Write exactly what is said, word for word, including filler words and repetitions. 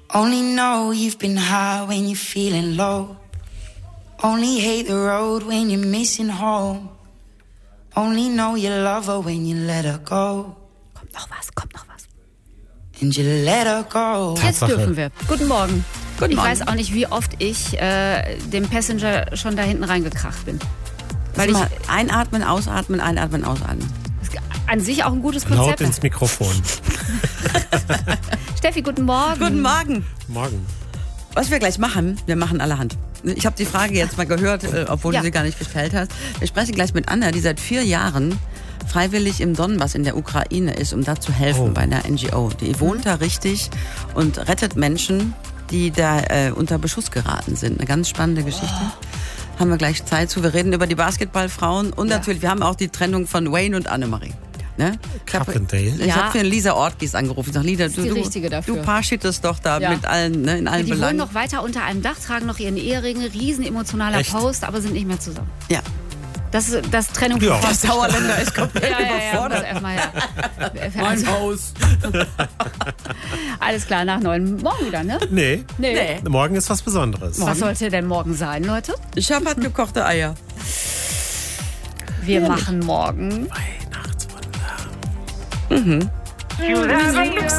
Only know you've been high when you're feeling low. Only hate the road when you're missing home. Only know you love her when you let her go. Kommt noch was, kommt noch was. And you let her go. Jetzt dürfen wir. Guten Morgen. Guten ich Morgen. weiß auch nicht, wie oft ich äh, dem Passenger schon da hinten reingekracht bin. Weil Weil ich mal einatmen, ausatmen, einatmen, ausatmen. an sich auch ein gutes Laut Konzept. ins Mikrofon. Steffi, guten Morgen. Guten Morgen. Morgen. Was wir gleich machen, wir machen allerhand. Ich habe die Frage jetzt mal gehört, äh, obwohl Ja. du sie gar nicht gestellt hast. Wir sprechen gleich mit Anna, die seit vier Jahren freiwillig im Donbass in der Ukraine ist, um da zu helfen Oh. bei einer N G O. Die wohnt da richtig und rettet Menschen, die da äh, unter Beschuss geraten sind. Eine ganz spannende Geschichte. Haben wir gleich Zeit zu. Wir reden über die Basketballfrauen und Ja. natürlich, wir haben auch die Trennung von Wayne und Annemarie. Ne? Ich habe Carpendale. Ja. hab für Lisa Ortgies angerufen. Ich sag, Lisa, ist du, die du, richtige dafür. du parshitest doch da Ja. mit allen, ne, in allen Die wohnen Belangen. noch weiter unter einem Dach, tragen noch ihren Eheringe, riesen emotionaler Echt? Post, aber sind nicht mehr zusammen. Ja. Das ist das Trennung Ja. von Der Sauerländer ist komplett ja, ja, ja, überfordert. muss erstmal, ja. Mein Also, Haus. alles klar, nach neun. Morgen wieder, ne? Nee. Nee. Nee. Morgen ist was Besonderes. Was sollte denn morgen sein, Leute? Ich habe halt gekochte Eier. Wir machen morgen Weihnachtswunder. You love me.